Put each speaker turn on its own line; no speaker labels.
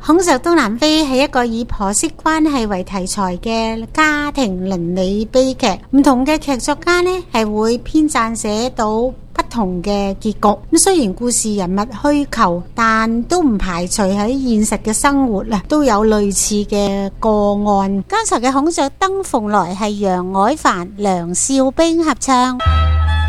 孔雀東南飛係一個以婆媳關係為題材嘅家庭倫理悲劇，唔同嘅劇作家呢係會編撰寫到不同嘅結局。咁雖然故事人物虛構，但都唔排除喺現實嘅生活都有類似嘅個案。剛才嘅孔雀燈鳳來係楊凱帆、梁少冰合唱。